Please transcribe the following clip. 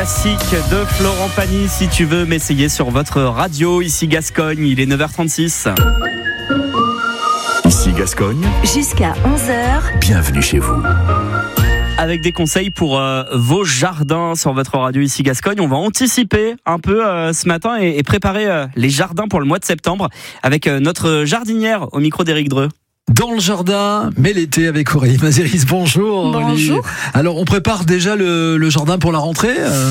classique de Florent Pagny, si tu veux m'essayer sur votre radio. Ici Gascogne, il est 9h36. Ici Gascogne. Jusqu'à 11h. Bienvenue chez vous. Avec des conseils pour vos jardins sur votre radio ici Gascogne. On va anticiper un peu ce matin et préparer les jardins pour le mois de septembre avec notre jardinière au micro d'Éric Dreux. Dans le jardin, mais l'été avec Aurélie Mazéris. Bonjour. Bonjour. Alors on prépare déjà le jardin pour la rentrée